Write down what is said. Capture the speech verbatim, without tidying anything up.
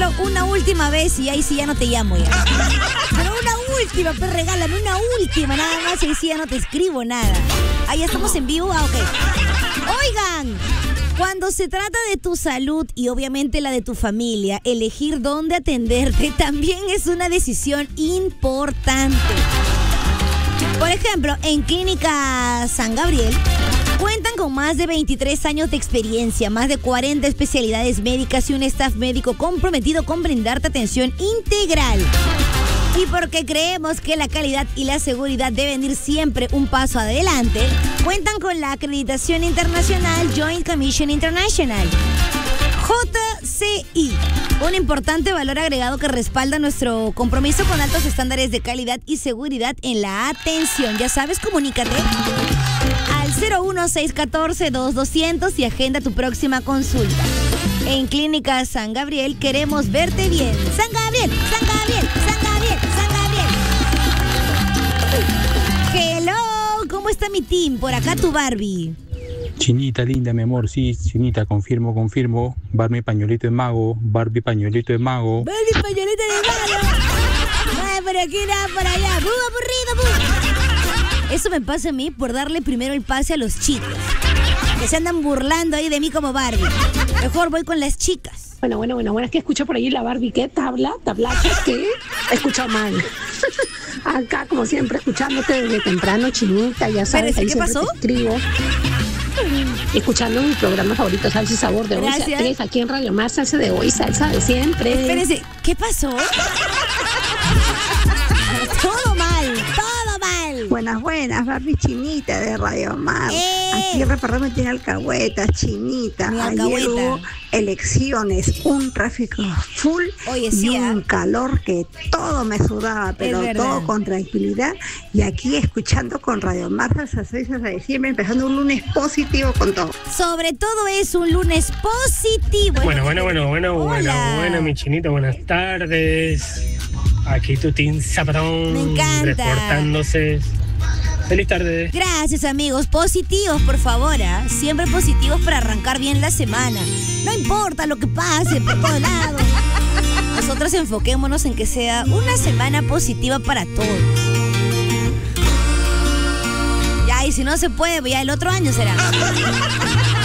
solo una última vez y ahí sí ya no te llamo ya. Pero una última, pues regálame una última, nada más, y ahí sí ya no te escribo nada. Ahí ya estamos en vivo, ah, ok. Oigan, cuando se trata de tu salud y obviamente la de tu familia, elegir dónde atenderte también es una decisión importante. Por ejemplo, en Clínica San Gabriel cuentan con más de veintitrés años de experiencia, más de cuarenta especialidades médicas y un staff médico comprometido con brindarte atención integral. Y porque creemos que la calidad y la seguridad deben ir siempre un paso adelante, cuentan con la acreditación internacional Joint Commission International, J C I, un importante valor agregado que respalda nuestro compromiso con altos estándares de calidad y seguridad en la atención. Ya sabes, comunícate al cero uno seis uno cuatro dos dos cero cero y agenda tu próxima consulta. En Clínica San Gabriel queremos verte bien. San Gabriel, San Gabriel, San Gabriel, San Gabriel. Hello, ¿cómo está mi team? Por acá tu Barbie. Chinita linda, mi amor, sí, Chinita, confirmo, confirmo. Barbie pañuelito de mago, Barbie pañuelito de mago. Barbie pañuelito de mago. Nada por aquí, nada por allá. ¡Bú, aburrido, bú! Eso me pasa a mí por darle primero el pase a los chicos, que se andan burlando ahí de mí como Barbie. Mejor voy con las chicas. Bueno, bueno, bueno, bueno, es que escucho por ahí la Barbie, ¿qué? ¿Tabla? ¿Tablacha? ¿Qué? He escuchado mal. Acá, como siempre, escuchándote desde temprano, Chinita, ya sabes. ¿Pero qué pasó? Te escribo. Escuchando mi programa favorito, Salsa y Sabor, de once a tres, aquí en Radio Mar, salsa de hoy, salsa de siempre. Espérense, ¿qué pasó? Todo mal, todo mal. Buenas, buenas, Barbie Chinita de Radio Mar. ¡Eh! Aquí reparando tiene alcahuetas, Chinita. Mi Ayer alcahueta. hubo elecciones, un tráfico full. Oye, y sí, un ¿eh? calor que todo me sudaba, pero verdad. todo con tranquilidad. Y aquí escuchando con Radio Mar, salsa seis de diciembre, empezando un lunes positivo con todo. Sobre todo es un lunes positivo. Bueno, bueno, bueno, bueno, Hola. bueno, bueno, mi Chinita, buenas tardes. Aquí tu Team Zapatón. Me encanta. Reportándose. Feliz tarde. Gracias, amigos. Positivos, por favor, ¿eh? Siempre positivos para arrancar bien la semana. No importa lo que pase por todos lados. Nosotros enfoquémonos en que sea una semana positiva para todos. Ya, y si no se puede, ya el otro año será.